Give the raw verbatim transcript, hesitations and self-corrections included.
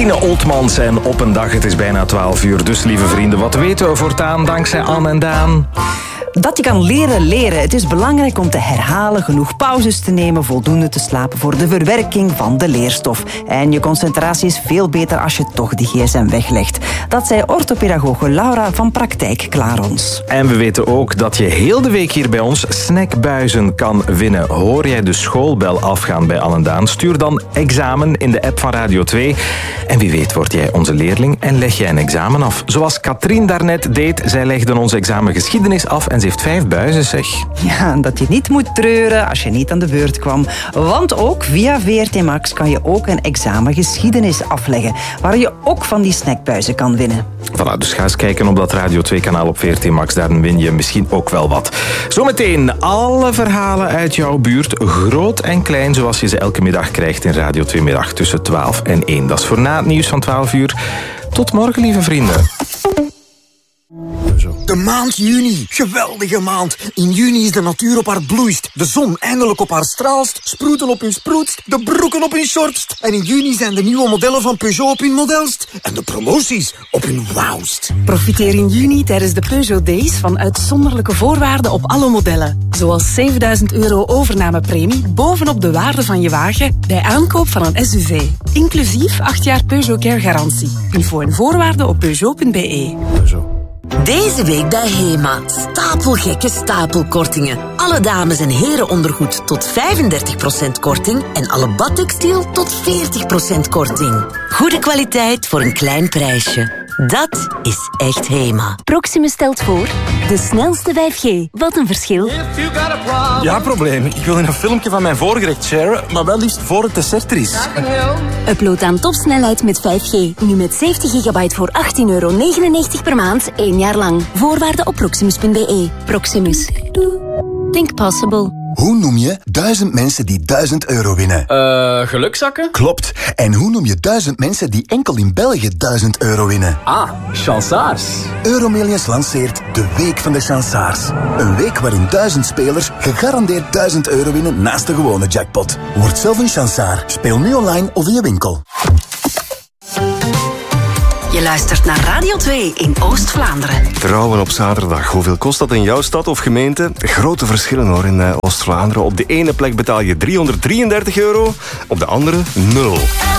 Tine Oltmans en Op een dag. Het is bijna twaalf uur, dus lieve vrienden, wat weten we voortaan dankzij Anne en Daan? Dat je kan leren leren. Het is belangrijk om te herhalen, genoeg pauzes te nemen, voldoende te slapen voor de verwerking van de leerstof. En je concentratie is veel beter als je toch die gsm weglegt. Dat zei orthopedagoge Laura van Praktijk Klarons. En we weten ook dat je heel de week hier bij ons snackbuizen kan winnen. Hoor jij de schoolbel afgaan bij Anne en Daan? Stuur dan examen in de app van Radio twee. En wie weet word jij onze leerling en leg jij een examen af. Zoals Katrien daarnet deed. Zij legde ons examen geschiedenis af en ze heeft vijf buizen, zeg. Ja, dat je niet moet treuren als je niet aan de beurt kwam. Want ook via V R T Max kan je ook een examen geschiedenis afleggen, waar je ook van die snackbuizen kan winnen. Voilà, dus ga eens kijken op dat Radio twee kanaal op V R T Max. Daar win je misschien ook wel wat. Zometeen alle verhalen uit jouw buurt, groot en klein, zoals je ze elke middag krijgt in Radio twee middag tussen twaalf en één. Dat is voor na het nieuws van twaalf uur. Tot morgen, lieve vrienden. De maand juni. Geweldige maand. In juni is de natuur op haar bloeist. De zon eindelijk op haar straalst. Sproeten op hun sproetst. De broeken op hun shortst. En in juni zijn de nieuwe modellen van Peugeot op hun modelst. En de promoties op hun wauwst. Profiteer in juni tijdens de Peugeot Days van uitzonderlijke voorwaarden op alle modellen. Zoals zevenduizend euro overnamepremie bovenop de waarde van je wagen bij aankoop van een S U V. Inclusief acht jaar Peugeot Care garantie. Info en voorwaarden op peugeot punt b e. Peugeot. Deze week bij Hema. Stapelgekke stapelkortingen. Alle dames- en herenondergoed tot vijfendertig procent korting en alle badtextiel tot veertig procent korting. Goede kwaliteit voor een klein prijsje. Dat is echt Hema. Proximus stelt voor de snelste vijf G. Wat een verschil. Ja, probleem. Ik wil een filmpje van mijn voorgerecht sharen, maar wel liefst voor het dessert er is. Upload aan topsnelheid met vijf G. Nu met zeventig gigabyte voor achttien euro negenennegentig per maand, één jaar lang. Voorwaarden op proximus punt b e. Proximus. Think possible. Hoe noem je duizend mensen die duizend euro winnen? Eh, uh, gelukzakken? Klopt. En hoe noem je duizend mensen die enkel in België duizend euro winnen? Ah, chansaars. Euromillions lanceert de Week van de Chansaars. Een week waarin duizend spelers gegarandeerd duizend euro winnen naast de gewone jackpot. Word zelf een chansaar. Speel nu online of in je winkel. Je luistert naar Radio twee in Oost-Vlaanderen. Trouwen op zaterdag. Hoeveel kost dat in jouw stad of gemeente? Grote verschillen hoor in uh, Oost-Vlaanderen. Op de ene plek betaal je driehonderddrieëndertig euro, op de andere nul.